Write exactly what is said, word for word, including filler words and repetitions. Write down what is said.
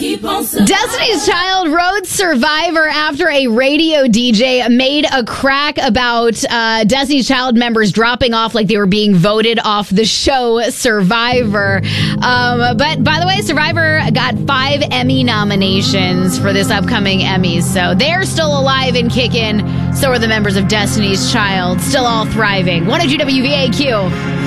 keep on surviving. Destiny's Child wrote Survivor after a radio D J made a crack about uh, Destiny's Child members dropping off like they were being voted off the show Survivor. Um, but by the way, Survivor got five Emmy nominations for this upcoming Emmys, so they're still alive and kicking. So are the members of Destiny's Child, still all thriving. one oh two W V A Q.